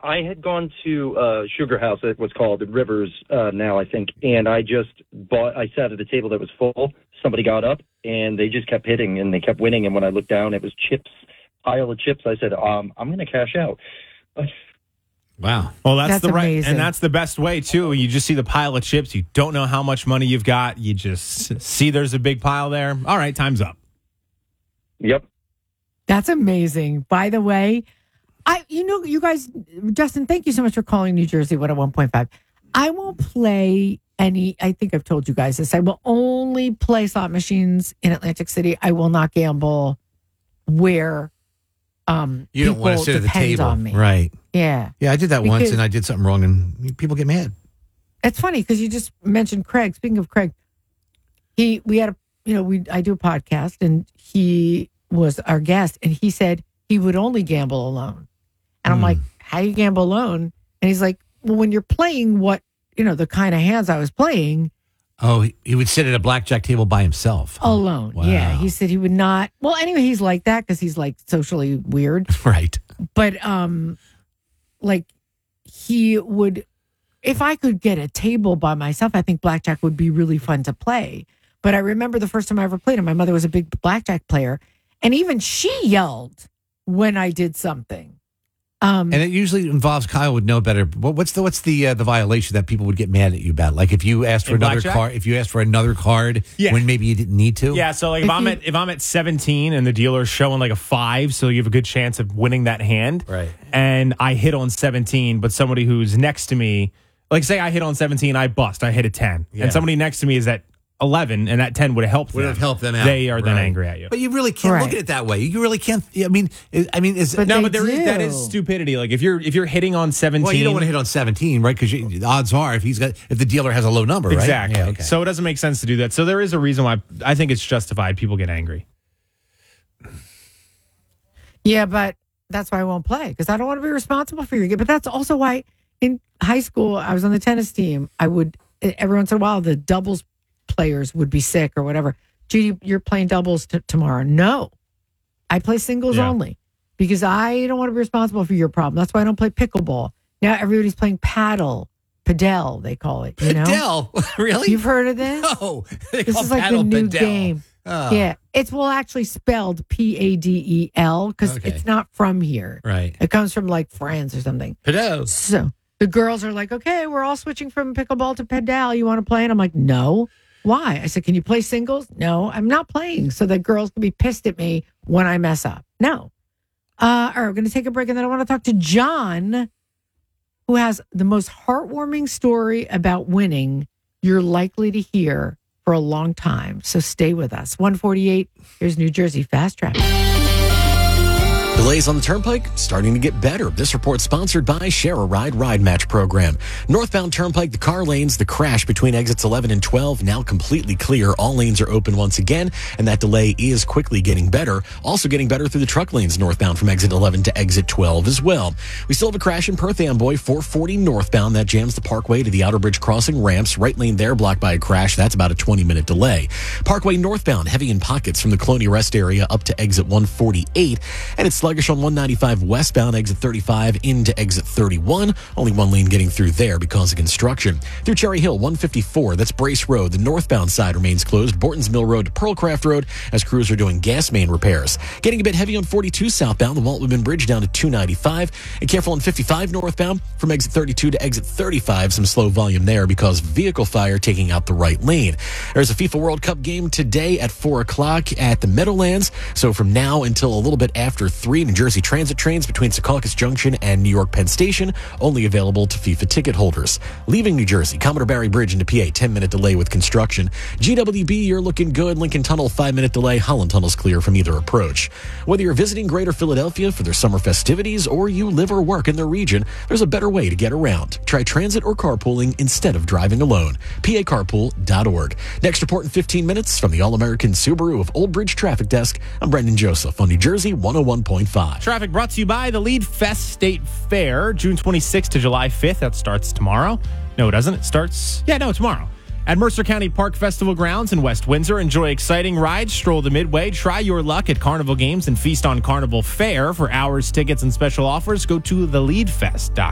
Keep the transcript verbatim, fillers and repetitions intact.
I had gone to uh, Sugar House, it was called Rivers uh, now, I think, and I just bought, I sat at a table that was full. Somebody got up, and they just kept hitting, and they kept winning, and when I looked down, it was chips, pile of chips. I said, um, I'm going to cash out. Wow. Well, that's, That's the right, amazing. and that's the best way, too. You just see the pile of chips. You don't know how much money you've got. You just see there's a big pile there. All right, time's up. Yep. That's amazing. By the way, I you know, you guys, Justin, thank you so much for calling New Jersey one oh one point five. I won't play any, I think I've told you guys this. I will only play slot machines in Atlantic City. I will not gamble where um, You don't want to sit at the depends table. on me. Right. Yeah. Yeah, I did that once Because- and I did something wrong and people get mad. It's funny because you just mentioned Craig. Speaking of Craig, he we had a you know we I do a podcast and he was our guest and he said he would only gamble alone. And I'm Hmm. like, how do you gamble alone? And he's like, well, when you're playing what you know the kind of hands I was playing Oh, he, he would sit at a blackjack table by himself. alone. Wow. Yeah, he said he would not. Well, anyway, he's like that because he's like socially weird. Right. But um, like he would, if I could get a table by myself, I think blackjack would be really fun to play. But I remember the first time I ever played it, my mother was a big blackjack player, and even she yelled when I did something. Um, And it usually involves Kyle would know better. What, what's the what's the uh, the violation that people would get mad at you about? Like if you asked for In another blackjack? card, if you asked for another card Yeah. when maybe you didn't need to. Yeah, so like if, If I'm you- at if I'm at seventeen and the dealer's showing like a five, so you have a good chance of winning that hand. Right. And I hit on seventeen, but somebody who's next to me, like say I hit on seventeen, I bust, I hit a ten, Yeah. and somebody next to me is at eleven, and that ten would have helped Would them. have helped them out. They are then Right. angry at you. But you really can't Right. look at it that way. You really can't. I mean, I mean, is But no, they but there is that do. is stupidity. Like if you're if you're hitting on seventeen, well, you don't want to hit on seventeen, right? Because the odds are, if he's got, if the dealer has a low number, right? exactly. Yeah, okay. So it doesn't make sense to do that. So there is a reason why I think it's justified. People get angry. yeah, but that's why I won't play because I don't want to be responsible for your game. But that's also why in high school I was on the tennis team. I would every once in a while the doubles players would be sick or whatever. Judy, you're playing doubles t- tomorrow. No, I play singles Yeah. only because I don't want to be responsible for your problem. That's why I don't play pickleball. Now everybody's playing paddle, padel, they call it. You know? Padel, really? You've heard of this? No, they This call is like paddle the new padel. game. Oh, Yeah, it's well actually spelled P A D E L because Okay. it's not from here. right. It comes from like France or something. Padel. So the girls are like, okay, we're all switching from pickleball to padel. You want to play? And I'm like, no. Why? I said, can you play singles? No, I'm not playing. So the girls can be pissed at me when I mess up. No. Uh, all right, we're going to take a break. And then I want to talk to John, who has the most heartwarming story about winning you're likely to hear for a long time. So stay with us. one forty-eight, here's New Jersey Fast Track. Delays on the Turnpike starting to get better. This report sponsored by Share a Ride Ride Match Program. Northbound Turnpike, the car lanes, the crash between exits eleven and twelve now completely clear. All lanes are open once again, and that delay is quickly getting better. Also getting better through the truck lanes northbound from exit eleven to exit twelve as well. We still have a crash in Perth Amboy, four forty northbound. That jams the Parkway to the Outer Bridge crossing ramps. Right lane there blocked by a crash. That's about a twenty minute delay. Parkway northbound, heavy in pockets from the Colonia Rest area up to exit one forty-eight, and it's sluggish on one ninety-five westbound, exit thirty-five into exit thirty-one. Only one lane getting through there because of construction. Through Cherry Hill, one fifty-four, that's Brace Road. The northbound side remains closed. Bortons Mill Road to Pearlcraft Road as crews are doing gas main repairs. Getting a bit heavy on forty-two southbound, the Walt Whitman Bridge down to two ninety-five. And careful on fifty-five northbound from exit thirty-two to exit thirty-five. Some slow volume there because vehicle fire taking out the right lane. There's a FIFA World Cup game today at four o'clock at the Meadowlands. So from now until a little bit after three, New Jersey Transit trains between Secaucus Junction and New York Penn Station, only available to FIFA ticket holders. Leaving New Jersey, Commodore Barry Bridge into P A, ten minute delay with construction. G W B, you're looking good. Lincoln Tunnel, five minute delay. Holland Tunnel's clear from either approach. Whether you're visiting Greater Philadelphia for their summer festivities or you live or work in the region, there's a better way to get around. Try transit or carpooling instead of driving alone. P A carpool dot org. Next report in fifteen minutes from the All-American Subaru of Old Bridge Traffic Desk. I'm Brendan Joseph on New Jersey one oh one point five. Traffic brought to you by the Lead Fest State Fair, June twenty-sixth to July fifth. That starts tomorrow. No, it doesn't. It starts, yeah, no, tomorrow. At Mercer County Park Festival Grounds in West Windsor, enjoy exciting rides, stroll the Midway, try your luck at Carnival Games, and feast on Carnival Fare. For hours, tickets, and special offers, go to the lead fest dot com.